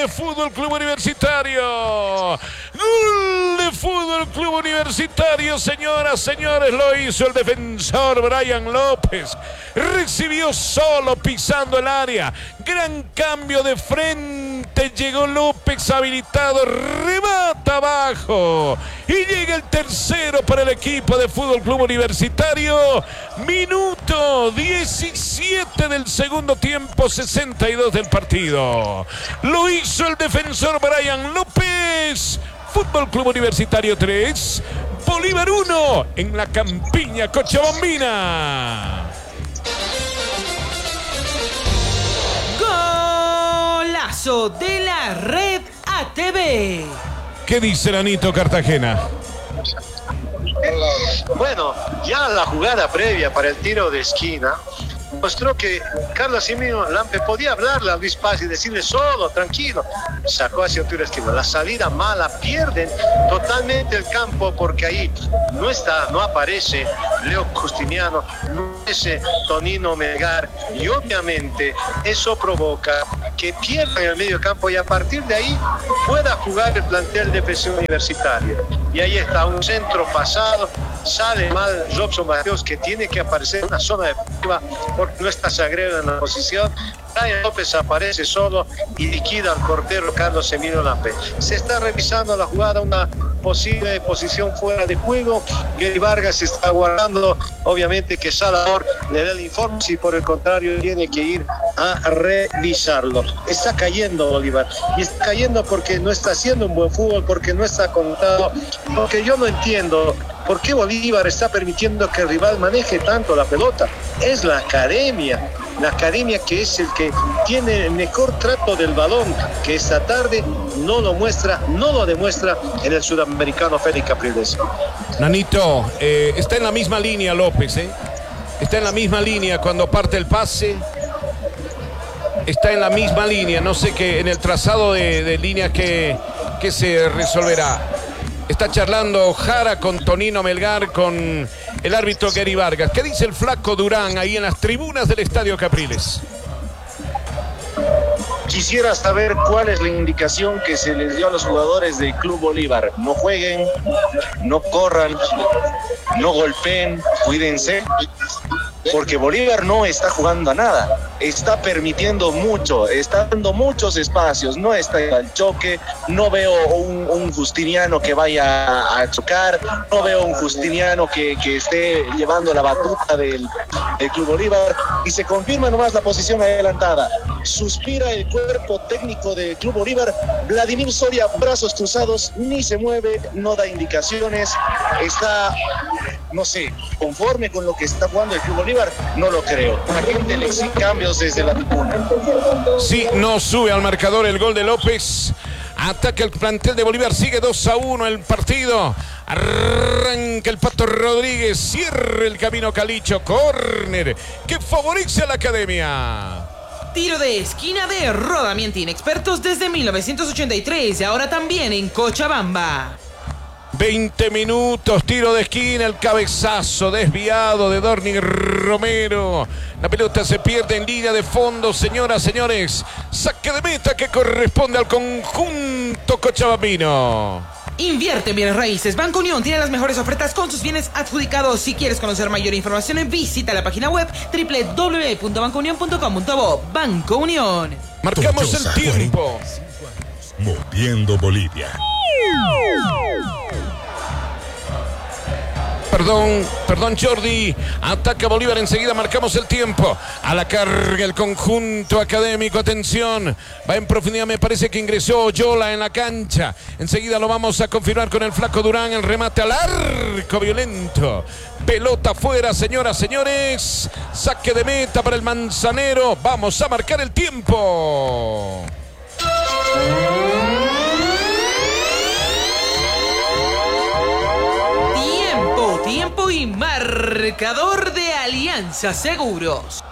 de Fútbol Club Universitario. Gol de Fútbol Club Universitario, señoras, señores. Lo hizo el defensor Brian López. Recibió solo pisando el área. Gran cambio de frente. Llegó López habilitado. Remata abajo. Y llega el tercero para el equipo de Fútbol Club Universitario. Minuto 17 del segundo tiempo, 62 del partido. Lo hizo el defensor Brian López. Fútbol Club Universitario 3, Bolívar 1 en la campiña cochabambina. Golazo de la Red ATV. ¿Qué dice Lanito Cartagena? Bueno, ya la jugada previa para el tiro de esquina mostró que Carlos Emilio Lampe podía hablarle a Luis Paz y decirle solo, tranquilo. Sacó hacia el tiro de esquina. La salida mala, pierden totalmente el campo porque ahí no aparece Leo Justiniano, no aparece Tonino Melgar, y obviamente eso provoca que pierdan el medio campo y a partir de ahí pueda jugar el plantel de Presión Universitaria. Y ahí está un centro pasado, sale mal Robson Mateos, que tiene que aparecer en la zona defensiva porque no está Sagredo en la posición. Brian López aparece solo y liquida al portero Carlos Emilio Lampe. Se está revisando la jugada, una posible posición fuera de juego. Gary Vargas está aguardando, obviamente, que Salvador le dé el informe, si por el contrario tiene que ir a revisarlo. Está cayendo Bolívar, y está cayendo porque no está haciendo un buen fútbol, porque no está contado, porque yo no entiendo por qué Bolívar está permitiendo que el rival maneje tanto la pelota. Es la academia que es el que tiene el mejor trato del balón, que esta tarde no lo demuestra en el sudamericano Félix Capriles. Nanito, está en la misma línea López, está en la misma línea cuando parte el pase. Está en la misma línea, no sé qué, en el trazado de línea que se resolverá. Está charlando Jara con Tonino Melgar, con el árbitro Gary Vargas. ¿Qué dice el flaco Durán ahí en las tribunas del Estadio Capriles? Quisiera saber cuál es la indicación que se les dio a los jugadores del Club Bolívar. No jueguen, no corran, no golpeen, cuídense, porque Bolívar no está jugando a nada. Está permitiendo mucho, está dando muchos espacios, no está al choque. No veo un Justiniano que vaya a chocar, no veo un Justiniano que esté llevando la batuta del Club Bolívar, y se confirma nomás la posición adelantada. Suspira el cuerpo técnico del Club Bolívar. Vladimir Soria, brazos cruzados, ni se mueve, no da indicaciones, está, no sé, conforme con lo que está jugando el Club Bolívar. No lo creo. La gente le exige cambios desde la tribuna. Sí, no sube al marcador el gol de López. Ataca el plantel de Bolívar, sigue 2-1 el partido. Arranca el Pato Rodríguez, cierra el camino Calicho, córner que favorece a la academia. Tiro de esquina de Rodamientín, expertos desde 1983 y ahora también en Cochabamba. 20 minutos, tiro de esquina, el cabezazo desviado de Dorni Romero. La pelota se pierde en línea de fondo, señoras, señores. Saque de meta que corresponde al conjunto cochabambino. Invierte en bienes raíces. Banco Unión tiene las mejores ofertas con sus bienes adjudicados. Si quieres conocer mayor información, visita la página web www.bancounion.com.bo. Banco Unión. Marcamos el tiempo. Moviendo Bolivia. Perdón Jordi, ataca Bolívar, enseguida marcamos el tiempo. A la carga el conjunto académico, atención, va en profundidad, me parece que ingresó Oyola en la cancha. Enseguida lo vamos a confirmar con el flaco Durán, el remate al arco violento. Pelota fuera, señoras, señores. Saque de meta para el Manzanero, vamos a marcar el tiempo. Tiempo y marcador de Alianza Seguros.